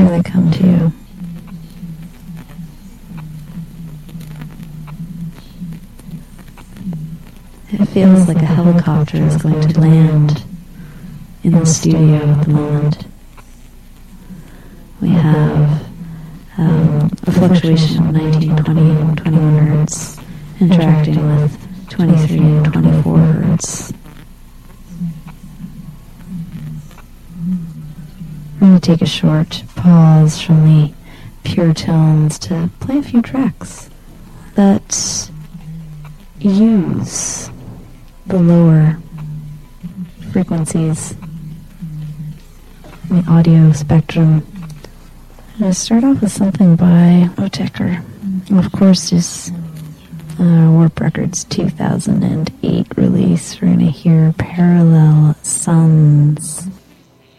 Here they come to you. It feels like a helicopter is going to land in the studio at the moment. We have a fluctuation of 19, 20, and 21 hertz interacting with 23 and 24 hertz. I'm going to take a short pause from the pure tones to play a few tracks that use the lower frequencies in the audio spectrum. I'm going to start off with something by Otecker. Of course, this Warp Records 2008 release. We're going to hear Parallel Suns.